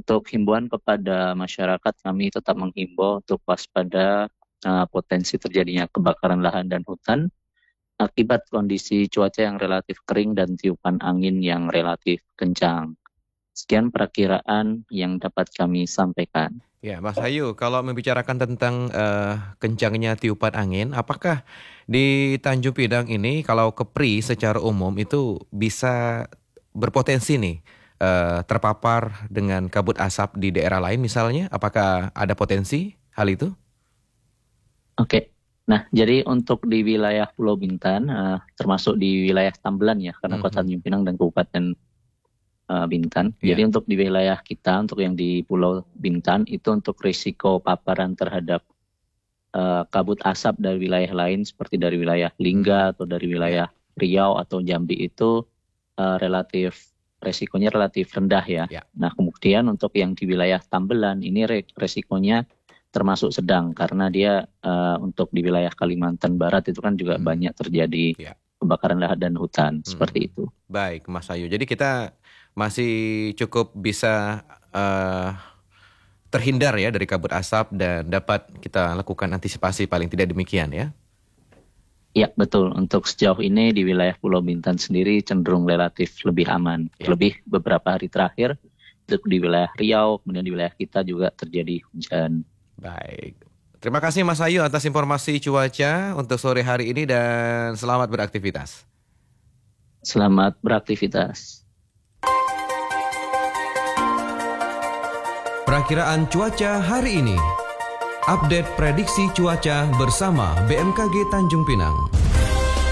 Untuk himbauan kepada masyarakat, kami tetap menghimbau untuk waspada potensi terjadinya kebakaran lahan dan hutan akibat kondisi cuaca yang relatif kering dan tiupan angin yang relatif kencang. Sekian perakiraan yang dapat kami sampaikan. Ya, Mas Hayu, kalau membicarakan tentang kencangnya tiupan angin, apakah di Tanjung Pinang ini kalau Kepri secara umum itu bisa berpotensi nih terpapar dengan kabut asap di daerah lain misalnya? Apakah ada potensi hal itu? Oke. Nah, jadi untuk di wilayah Pulau Bintan, termasuk di wilayah Tambelan ya, karena Kota Mhm. Tanjung Pinang dan Kabupaten Bintan. Jadi Ya. untuk di wilayah kita, untuk yang di Pulau Bintan, itu untuk risiko paparan terhadap kabut asap dari wilayah lain, seperti dari wilayah Mhm. Lingga atau dari Ya. wilayah Riau atau Jambi itu resikonya relatif rendah ya. Ya. Nah, kemudian untuk yang di wilayah Tambelan, ini resikonya termasuk sedang, karena dia untuk di wilayah Kalimantan Barat itu kan juga Mhm. banyak terjadi Ya. kebakaran lahan dan hutan, seperti Mhm. itu. Baik, Mas Hayu. Jadi kita masih cukup bisa terhindar ya dari kabut asap dan dapat kita lakukan antisipasi paling tidak demikian ya. Ya, betul. Untuk sejauh ini di wilayah Pulau Bintan sendiri cenderung relatif lebih aman. Ya, Terlebih beberapa hari terakhir, untuk di wilayah Riau, kemudian di wilayah kita juga terjadi hujan. baik. Terima kasih Mas Hayu atas informasi cuaca untuk sore hari ini dan selamat beraktivitas. Selamat beraktivitas. Perakiraan cuaca hari ini. Update prediksi cuaca bersama BMKG Tanjung Pinang.